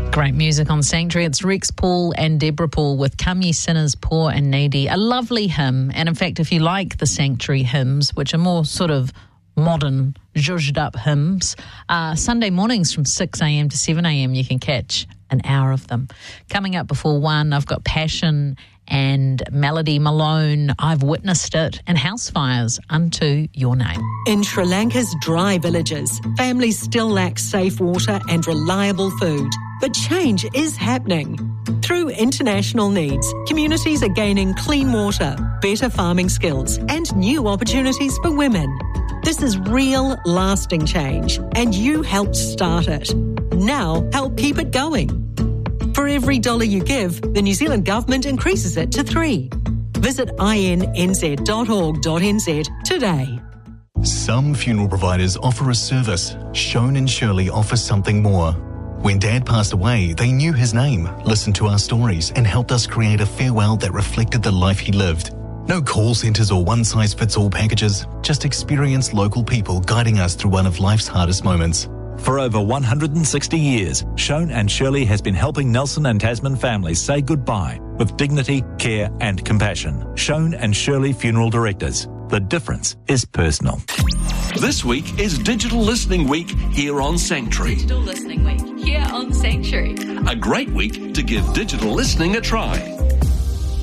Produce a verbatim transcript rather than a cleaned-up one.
Great music on Sanctuary. It's Rex Paul and Deborah Paul with Come Ye Sinners, Poor and Needy. A lovely hymn. And in fact, if you like the Sanctuary hymns, which are more sort of modern, zhuzhed up hymns, uh, Sunday mornings from six a.m. to seven a.m. you can catch an hour of them. Coming up before one, I've got Passion and Melody Malone, I've Witnessed It, and House Fires, Unto Your Name. In Sri Lanka's dry villages, families still lack safe water and reliable food. But change is happening. Through international needs, communities are gaining clean water, better farming skills, and new opportunities for women. This is real, lasting change, and you helped start it. Now, help keep it going. For every dollar you give, the New Zealand Government increases it to three. Visit i n n z dot org dot n z today. Some funeral providers offer a service. Shone and Shirley offers something more. When Dad passed away, they knew his name, listened to our stories, and helped us create a farewell that reflected the life he lived. No call centres or one-size-fits-all packages, just experienced local people guiding us through one of life's hardest moments. For over one hundred sixty years, Shone and Shirley has been helping Nelson and Tasman families say goodbye with dignity, care and compassion. Shone and Shirley Funeral Directors. The difference is personal. This week is Digital Listening Week here on Sanctuary. Digital Listening Week here on Sanctuary. A great week to give digital listening a try.